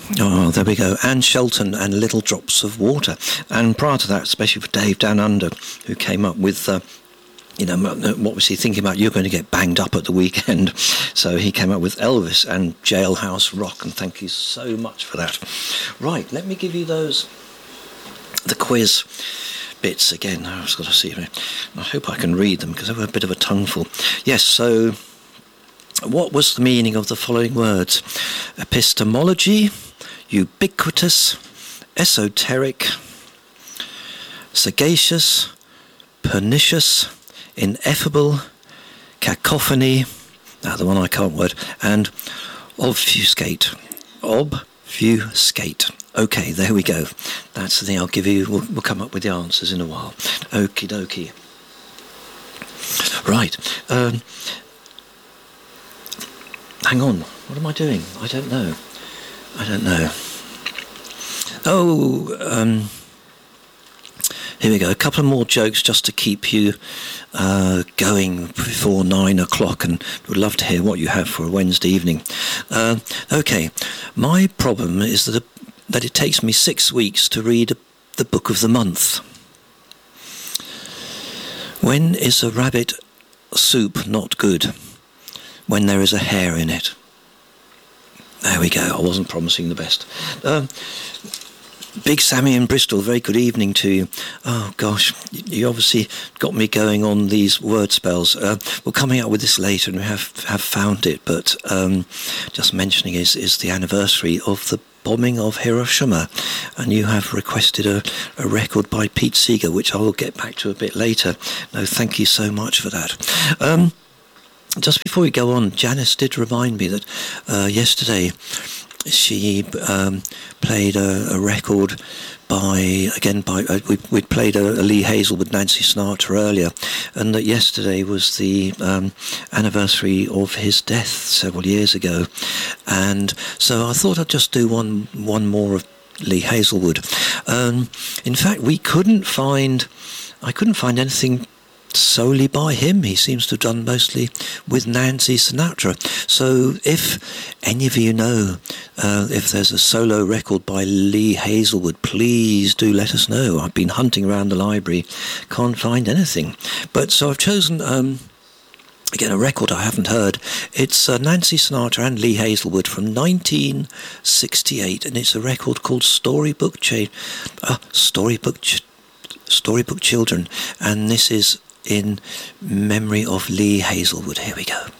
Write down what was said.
Oh, there we go. Anne Shelton and Little Drops of Water. And prior to that, especially for Dave Down Under, who came up with, what was he thinking about? You're going to get banged up at the weekend. So he came up with Elvis and Jailhouse Rock, and thank you so much for that. Right, let me give you the quiz bits again. I've just got to see. I hope I can read them because I have a bit of a tongueful. Yes, so what was the meaning of the following words? Epistemology, ubiquitous, esoteric, sagacious, pernicious, ineffable, cacophony, the one I can't word, and obfuscate. Obfuscate. Okay, there we go. That's the thing I'll give you. We'll come up with the answers in a while. Okie dokie. Right. Hang on. What am I doing? I don't know. Here we go. A couple of more jokes just to keep you going before 9 o'clock, and would love to hear what you have for a Wednesday evening. Okay. My problem is that it takes me 6 weeks to read the book of the month. When is a rabbit soup not good? When there is a hair in it. There we go. I wasn't promising the best. Big Sammy in Bristol, very good evening to you. Oh gosh, you obviously got me going on these word spells. We're coming up with this later, and we have found it, but just mentioning is the anniversary of the bombing of Hiroshima, and you have requested a record by Pete Seeger, which I will get back to a bit later. No, thank you so much for that. Just before we go on, Janice did remind me that yesterday she played a record we played a Lee Hazelwood, Nancy Sinatra earlier, and that yesterday was the anniversary of his death several years ago, and so I thought I'd just do one more of Lee Hazelwood. In fact, I couldn't find anything solely by him. He seems to have done mostly with Nancy Sinatra. So if any of you know if there's a solo record by Lee Hazelwood, please do let us know. I've been hunting around the library, can't find anything. But so I've chosen again a record I haven't heard. It's Nancy Sinatra and Lee Hazelwood from 1968, and it's a record called Storybook Children, and this is in memory of Lee Hazelwood. Here we go.